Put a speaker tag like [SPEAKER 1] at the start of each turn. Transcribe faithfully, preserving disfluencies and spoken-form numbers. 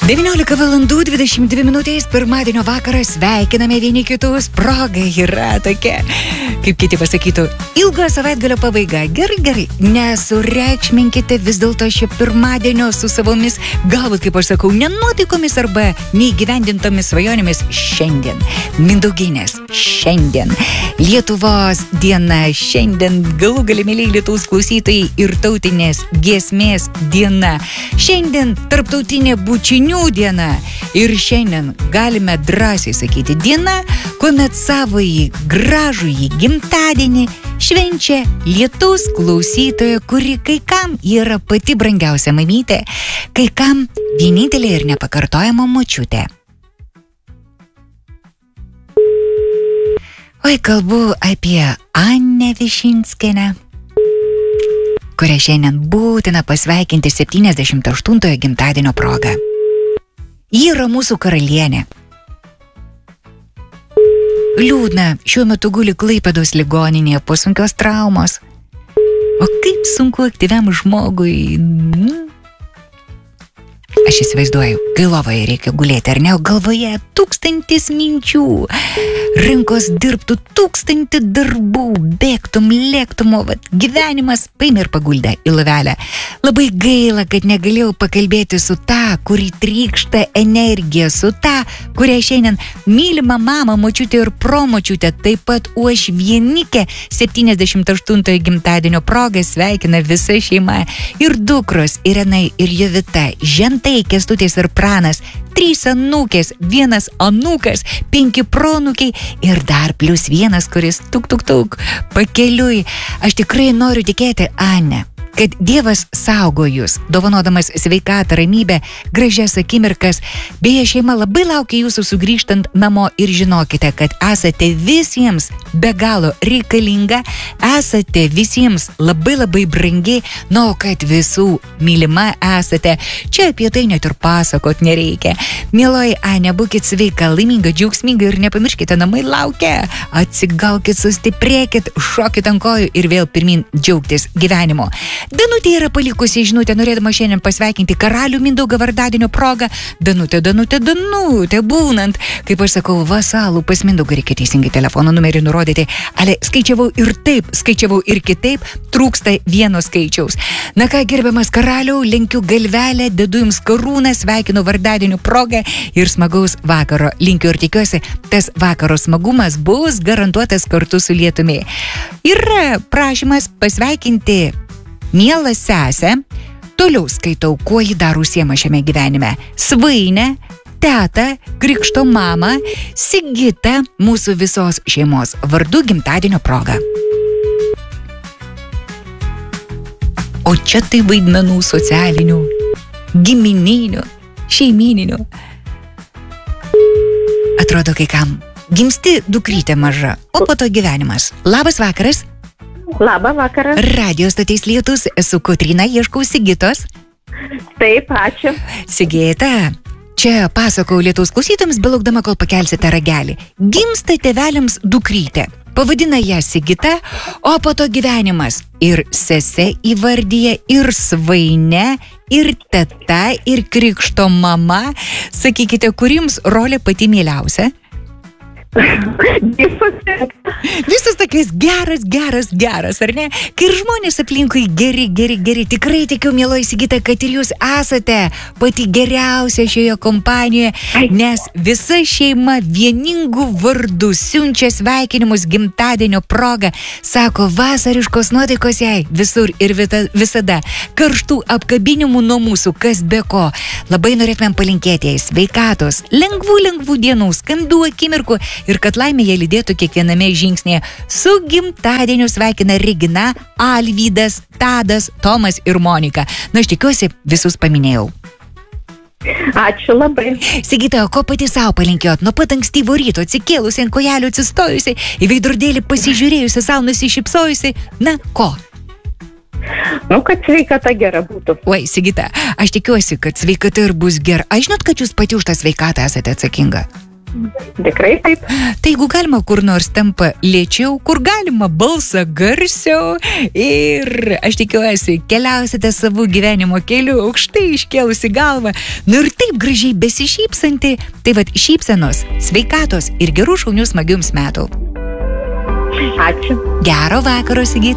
[SPEAKER 1] devyniolika valandų dvidešimt dvi minutės, pirmadienio vakaras, sveikiname vieni kitus, proga yra tokia, kaip kiti pasakytų, ilgo savaitgalio pabaiga. Gerai, gerai, nesureikšminkite vis dėlto šio pirmadienio su savomis, galbūt, kaip aš sakau, nenuotaikomis arba neįgyvendintomis svajonėmis šiandien. Mindauginės, šiandien. Lietuvos diena, šiandien galų galimėliai Lietuvos klausytojai ir tautinės giesmės diena. Šiandien tarptautinė bučinių diena ir šiandien galime drąsiai sakyti diena, kuomet savąjį gražųjį gimtadienį švenčia Lietuvos klausytoja, kuri kai kam yra pati brangiausia mamytė, kai kam vienintelė ir nepakartojama močiutė. Oi, kalbu apie Annę Višinskienę, kurią šiandien būtina pasveikinti septyniasdešimt aštuntojo gimtadienio progą. Ji yra mūsų karalienė. Liūdna, šiuo metu guli Klaipėdos ligoninėje po sunkios traumos. O kaip sunku aktyviam žmogui... Aš įsivaizduoju, kai lovoje reikia gulėti, ar ne, o galvoje tūkstantis minčių. Rankos dirbtų tūkstantį darbų, bėgtum, lėktum, o vat, gyvenimas paėmė ir paguldė į lovelę. Labai gaila, kad negalėjau pakalbėti su ta, kuri trykšta energija, su ta, kurią šiandien mylima mama, močiutė ir promočiutė, taip pat uošvienikė septyniasdešimt aštuntojo gimtadienio progą sveikina visa šeima ir dukros Irena ir Jovita, žentai Kęstutis ir Pranas, trys anūkės, vienas anūkas, penki proanūkiai ir dar plus vienas, kuris tuk tuk tuk pakeliui. Aš tikrai noriu tikėti, Ane, kad Dievas saugo jūs, dovanodamas sveikatą, ramybę, gražias akimirkas. Beje, šeima labai laukia jūsų sugrįžtant namo ir žinokite, kad esate visiems be galo reikalinga, esate visiems labai labai brangi, na, o kad visų mylima esate, čia apie tai net ir pasakot nereikia. Mieloji Ane, būkit sveika, laiminga, džiaugsminga ir nepamirškite, namai laukia. Atsigaukit, sustiprėkit, šokit ant kojų ir vėl pirmin džiaugtis gyvenimo. Danutė yra palikusi žinutę, norėdama šiandien pasveikinti karalių Mindaugą vardadienio progą. Danutė, Danutė, Danutė, būnant, kaip aš sakau, vasalų pas Mindaugą reikia teisingai telefono numerį nurodyti. Ale, skaičiavau ir taip, skaičiavau ir kitaip, trūksta vieno skaičiaus. Na ką, gerbiamas karaliau, lenkiu galvelę, dedu jums karūną, sveikinu vardadienio progą ir smagaus vakaro. Linkiu ir tikiuosi, tas vakaro smagumas bus garantuotas kartu su lietumi. Yra prašymas pasveikinti mielą sesę, toliau skaitau, kuo ji dar užsiema šiame gyvenime. Svainę, tetą, krikšto mamą, Sigitą, mūsų visos šeimos vardu gimtadienio proga. O čia tai vaidmenų socialinių, gimininių, šeimininių. Atrodo, kai kam gimsti dukrytė maža, o po to gyvenimas. Labas vakaras.
[SPEAKER 2] Labą vakarą.
[SPEAKER 1] Radio stotis Lietus, esu Kotryna, ieškau Sigitos.
[SPEAKER 2] Taip, ačiū.
[SPEAKER 1] Sigita, čia pasakau Lietuvos klausytams, belaukdama, kol pakelsite ragelį. Gimsta tėveliams dukrytė, pavadina ją Sigita, o po to gyvenimas. Ir sese įvardyja, ir svaine, ir teta, ir krikšto mama. Sakykite, kur jums rolė pati mieliausia? Visas tokias geras, geras, geras, ar ne? Kai ir žmonės aplinkui geri, geri, geri, tikrai tikiu, mieloji Sigita, kad ir jūs esate pati geriausia šioje kompanijoje, nes visa šeima vieningų vardų siunčia sveikinimus gimtadienio proga, sako vasariškos nuotaikos jai visur ir visada, karštų apkabinimų nuo mūsų, kas be ko. Labai norėtumėm palinkėti jai sveikatos, lengvų, lengvų dienų, skambių akimirkų ir kad laimėje lydėtų kiekviename žingsnėje. Su gimtadieniu sveikina Regina, Alvydas, Tadas, Tomas ir Monika. Na, aš tikiuosi, visus paminėjau.
[SPEAKER 2] Ačiū labai.
[SPEAKER 1] Sigita, ko pati savo palinkėjot? Nuo pat ankstyvo ryto atsikėlusi, ant kojelių atsistojusi, į veidrodėlį pasižiūrėjusi, savo nusišypsojusi. Na, ko?
[SPEAKER 2] Nu, kad sveikata gera būtų.
[SPEAKER 1] Oi, Sigita, aš tikiuosi, kad sveikata ir bus gera. Aš žinot, kad jūs pati už tą sveikatą esate atsakinga?
[SPEAKER 2] Tikrai taip.
[SPEAKER 1] Tai jeigu galima kur nors tampa lėčiau, kur galima balsą garsiau ir aš tikiuosi, keliausite savo gyvenimo keliu, aukštai iškėlusi galvą, nu ir taip gražiai besišypsanti, tai vat šypsenos, sveikatos ir gerų šaunių smagių jums metų.
[SPEAKER 2] Ačiū.
[SPEAKER 1] Gero vakaro, Sigita.